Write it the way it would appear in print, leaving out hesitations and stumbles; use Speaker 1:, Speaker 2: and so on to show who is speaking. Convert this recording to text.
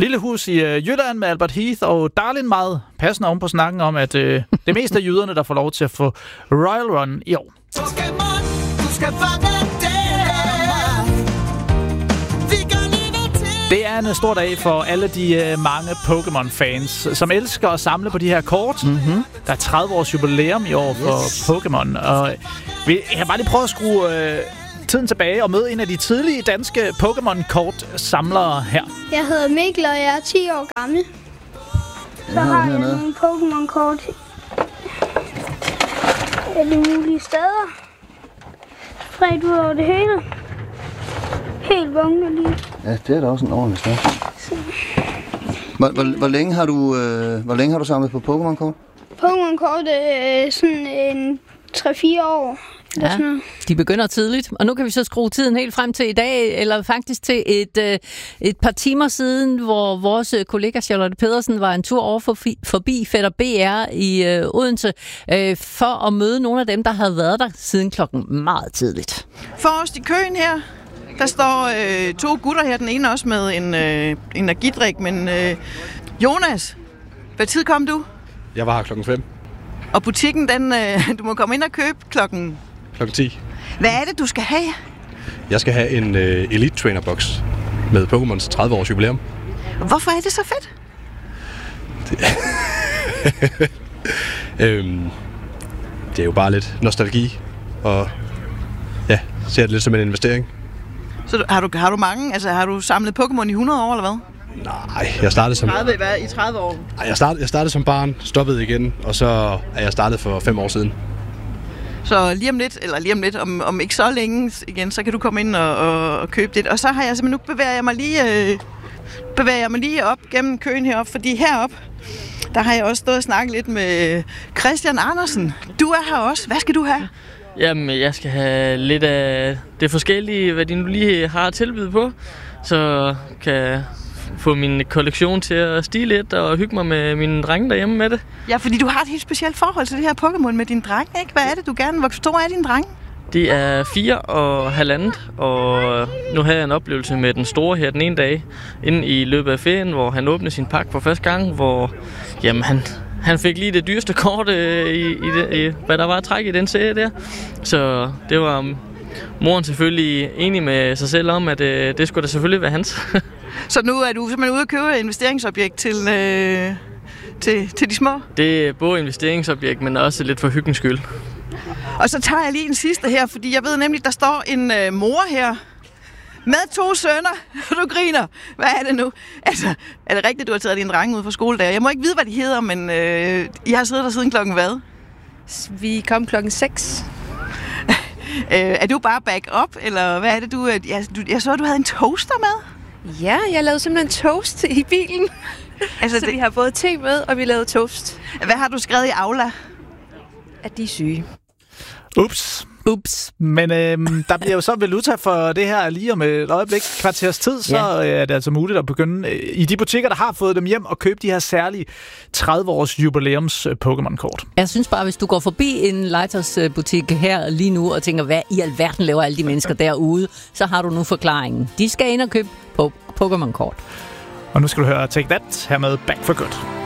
Speaker 1: Lille hus i Jylland med Albert Heath og Darlin meget passende oven på snakken om, at det meste af jyderne, der får lov til at få Royal Run i år. Det er en stor dag for alle de mange Pokémon-fans, som elsker at samle på de her kort. Mm-hmm. Der er 30 års jubilæum i år for Pokémon, og jeg har bare lige prøvet at skrue tiden tilbage og møde en af de tidlige danske Pokémon-kort-samlere her.
Speaker 2: Jeg hedder Mikkel, og jeg er 10 år gammel. Så har jeg nogle Pokémon-kort alle mulige steder. Spredt ud over det hele. Helt bunkerlige.
Speaker 3: Ja, det er da også en ordentlig sted. Hvor længe har du samlet på Pokémon-kort?
Speaker 2: Pokémon-kort er sådan en 3-4 år.
Speaker 4: Ja, de begynder tidligt, og nu kan vi så skrue tiden helt frem til i dag, eller faktisk til et par timer siden, hvor vores kollega Charlotte Pedersen var en tur over forbi Fætter BR i Odense, for at møde nogle af dem, der havde været der siden klokken meget tidligt.
Speaker 5: Forrest i køen her, der står 2 gutter her, den ene også med en energidrik, men Jonas, hvad tid kom du?
Speaker 6: Jeg var her klokken 5.
Speaker 5: Og butikken, du må komme ind og købe klokken
Speaker 6: 10.
Speaker 5: Hvad er det, du skal have?
Speaker 6: Jeg skal have en Elite Trainer Box med Pokémons 30 års jubilæum.
Speaker 5: Hvorfor er det så fedt?
Speaker 6: Det er jo bare lidt nostalgi, og ja, ser det lidt som en investering.
Speaker 5: Så har du mange? Altså, har du samlet Pokémon i 100 år, eller hvad?
Speaker 6: Nej, jeg startede som...
Speaker 5: 30 år?
Speaker 6: Nej, jeg startede som barn, stoppede igen, og så er jeg startet for 5 år siden.
Speaker 5: Så lige om lidt, om ikke så længe igen, så kan du komme ind og købe det. Og så har jeg simpelthen, nu bevæger jeg mig lige op gennem køen herop, fordi herop, der har jeg også stået og snakket lidt med Christian Andersen. Du er her også. Hvad skal du have?
Speaker 7: Jamen, jeg skal have lidt af det forskellige, hvad de nu lige har at tilbyde på, så kan jeg få min kollektion til at stige lidt og hygge mig med mine drenge derhjemme med det.
Speaker 5: Ja, fordi du har et helt specielt forhold til det her Pokémon med din dreng, ikke? Hvad er det, du gerne... Hvor stor er din dreng?
Speaker 7: De er 4 og 1,5, og nu havde jeg en oplevelse med den store her den ene dag, inden i løbet af ferien, hvor han åbnede sin pakke for første gang, hvor jamen, han fik lige det dyreste kort, hvad der var at trække i den serie der. Så det var moren selvfølgelig enig med sig selv om, at det skulle da selvfølgelig være hans.
Speaker 5: Så nu er du simpelthen ude at købe et investeringsobjekt til de små?
Speaker 7: Det er både investeringsobjekt, men også lidt for hyggens skyld.
Speaker 5: Og så tager jeg lige en sidste her, fordi jeg ved nemlig, der står en mor her med 2 sønner, og du griner. Hvad er det nu? Altså, er det rigtigt, du har taget din drenge ud fra skoledag? Jeg må ikke vide, hvad de hedder, men I har siddet der siden klokken hvad?
Speaker 8: Vi kom klokken 6.
Speaker 5: Er du bare back up, eller hvad er det, du... Jeg så, du havde en toaster med?
Speaker 8: Ja, jeg lavede simpelthen toast i bilen. Altså, så vi har både te med, og vi lavede toast.
Speaker 5: Hvad har du skrevet i Aula?
Speaker 8: At de er syge.
Speaker 1: Ups. Men der bliver jo så valuta for det her lige om et øjeblik, kvarters tid, så er det altså muligt at begynde i de butikker, der har fået dem hjem, og købe de her særlige 30-års jubilæums Pokémon-kort.
Speaker 4: Jeg synes bare, hvis du går forbi en legetøjsbutik her lige nu og tænker, hvad i alverden laver alle de mennesker derude, så har du nu forklaringen. De skal ind og købe Pokémon-kort.
Speaker 1: Og nu skal du høre Take That her med Back for Good.